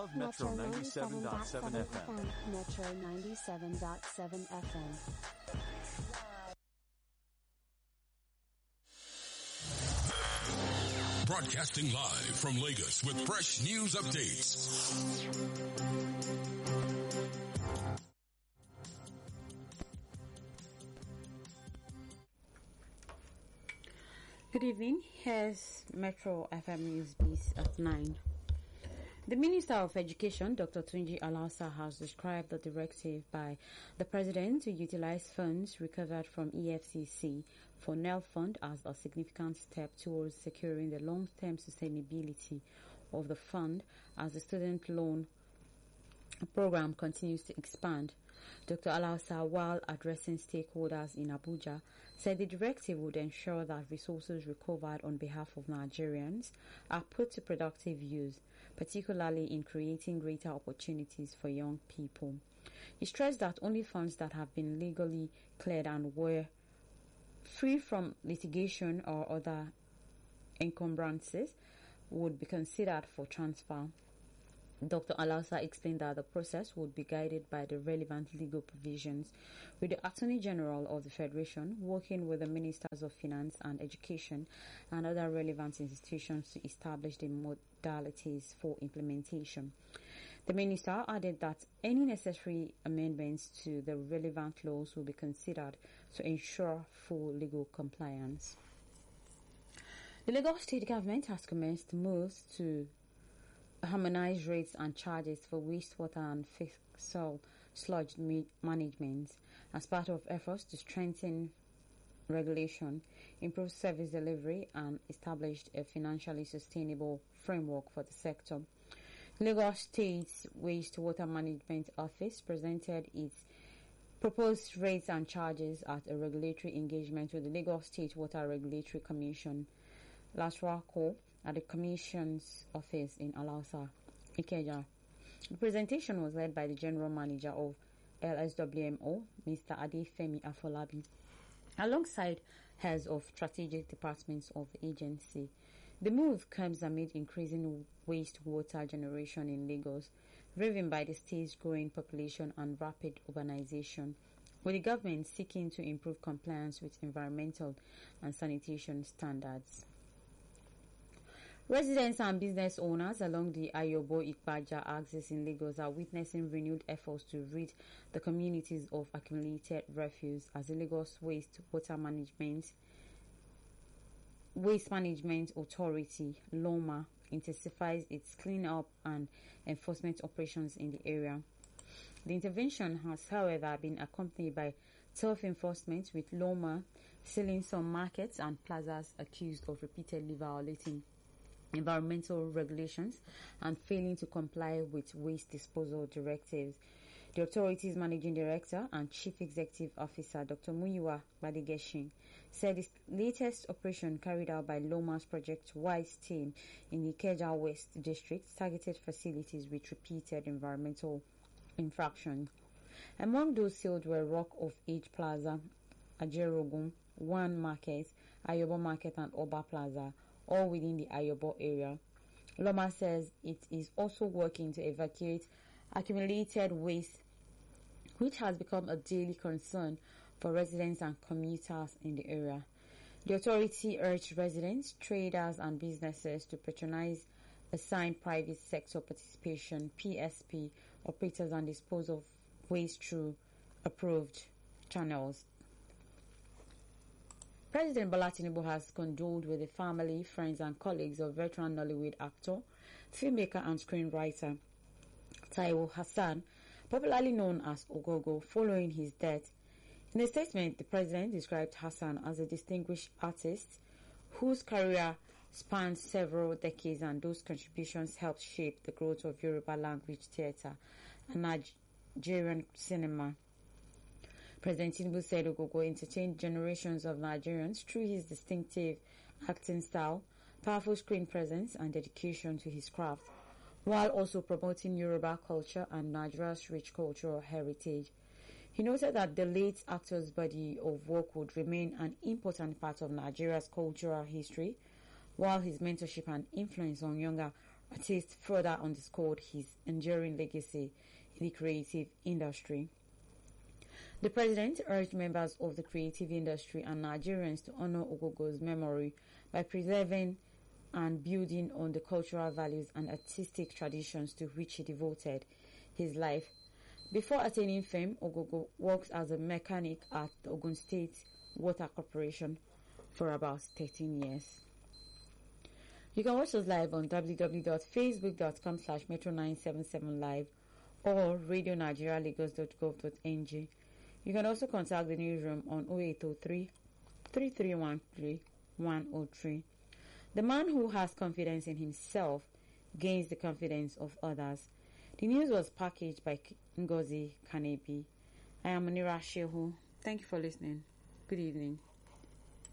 of Metro 97.7 FM. Metro 97.7 FM. Broadcasting live from Lagos with fresh news updates. Good evening. Here's Metro FM News Beat at 9. The Minister of Education, Dr. Tunji Alausa, has described the directive by the President to utilize funds recovered from EFCC for NEL Fund as a significant step towards securing the long-term sustainability of the fund as the student loan program continues to expand. Dr. Alausa, while addressing stakeholders in Abuja, said the directive would ensure that resources recovered on behalf of Nigerians are put to productive use, particularly in creating greater opportunities for young people. He stressed that only funds that have been legally cleared and were free from litigation or other encumbrances would be considered for transfer. Dr. Alausa explained that the process would be guided by the relevant legal provisions, with the Attorney General of the Federation working with the Ministers of Finance and Education and other relevant institutions to establish the modalities for implementation. The Minister added that any necessary amendments to the relevant laws will be considered to ensure full legal compliance. The Lagos State Government has commenced moves to harmonize rates and charges for wastewater and fixed sludge management as part of efforts to strengthen regulation, improve service delivery, and establish a financially sustainable framework for the sector. Lagos State's Wastewater Management Office presented its proposed rates and charges at a regulatory engagement with the Lagos State Water Regulatory Commission, LASRACO, at the Commission's office in Alausa, Ikeja. The presentation was led by the General Manager of LSWMO, Mr. Adefemi Afolabi, alongside heads of strategic departments of the agency. The move comes amid increasing wastewater generation in Lagos, driven by the state's growing population and rapid urbanization, with the government seeking to improve compliance with environmental and sanitation standards. Residents and business owners along the Ayobo-Ikpaja axis in Lagos are witnessing renewed efforts to rid the communities of accumulated refuse as the Lagos Waste Management Authority, LOMA, intensifies its clean-up and enforcement operations in the area. The intervention has, however, been accompanied by tough enforcement, with LOMA sealing some markets and plazas accused of repeatedly violating environmental regulations and failing to comply with waste disposal directives. The authority's managing director and chief executive officer, Dr. Muyiwa Badegeshin, said the latest operation carried out by Loma's Project Wise team in the Ikeja West district targeted facilities with repeated environmental infractions. Among those sealed were Rock of Age Plaza, Ajerogun, One Market, Ayobo Market, and Oba Plaza, all within the Ayobo area. Loma says it is also working to evacuate accumulated waste, which has become a daily concern for residents and commuters in the area. The authority urged residents, traders, and businesses to patronize assigned private sector participation (PSP) operators and dispose of waste through approved channels. President Bola Tinubu has condoled with the family, friends, and colleagues of veteran Nollywood actor, filmmaker, and screenwriter Taiwo Hassan, popularly known as Ogogo, following his death. In a statement, the president described Hassan as a distinguished artist whose career spanned several decades, and those contributions helped shape the growth of Yoruba language theatre and Nigerian cinema. President Tinubu said Ogogo entertained generations of Nigerians through his distinctive acting style, powerful screen presence, and dedication to his craft, while also promoting Yoruba culture and Nigeria's rich cultural heritage. He noted that the late actor's body of work would remain an important part of Nigeria's cultural history, while his mentorship and influence on younger artist further underscored his enduring legacy in the creative industry. The president urged members of the creative industry and Nigerians to honor Ogogo's memory by preserving and building on the cultural values and artistic traditions to which he devoted his life. Before attaining fame, Ogogo worked as a mechanic at the Ogun State Water Corporation for about 13 years. You can watch us live on www.facebook.com/metro977live or radionigerialagos.gov.ng. You can also contact the newsroom on 0803 3313 103. The man who has confidence in himself gains the confidence of others. The news was packaged by Ngozi Kanebi. I am Munira Shehu. Thank you for listening. Good evening.